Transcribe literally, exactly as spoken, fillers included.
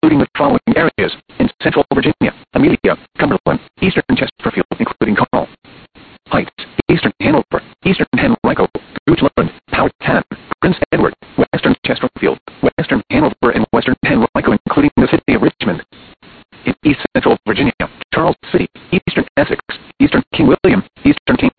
including the following areas: in Central Virginia, Amelia, Cumberland, Eastern Chesterfield, including Call Heights, Eastern Hanover, Eastern Henrico, Goochland, Powhatan, Prince Edward, Western Chesterfield, Western Hanover, and Western Henrico, including the city of Richmond. In East Central Virginia, Charles City, Eastern Essex, Eastern King William, Eastern King